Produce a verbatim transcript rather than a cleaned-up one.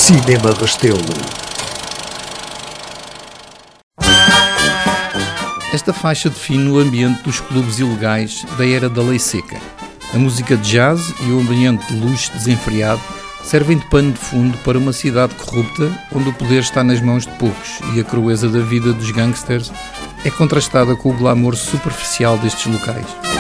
Cinema Restelo. Esta faixa define o ambiente dos clubes ilegais da era da lei seca. A música de jazz e o ambiente de luxo desenfreado servem de pano de fundo para uma cidade corrupta onde o poder está nas mãos de poucos e a crueza da vida dos gangsters é contrastada com o glamour superficial destes locais.